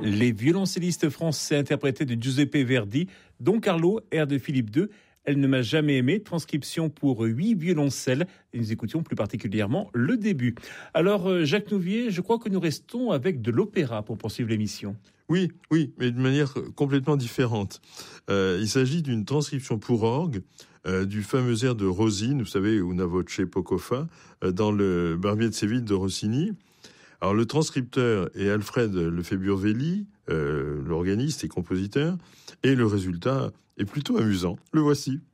Les violoncellistes français interprétés de Giuseppe Verdi, Don Carlo, air de Philippe II, Elle ne m'a jamais aimé, transcription pour 8 violoncelles. Et nous écoutions plus particulièrement le début. Alors, Jacques Nouvier, je crois que nous restons avec de l'opéra pour poursuivre l'émission. Oui, mais de manière complètement différente. Il s'agit d'une transcription pour orgue du fameux air de Rosine, vous savez, Una voce poco fa, dans le Barbier de Séville de Rossini. Alors, le transcripteur est Alfred Lefebvre-Velli, l'organiste et compositeur, et le résultat est plutôt amusant. Le voici.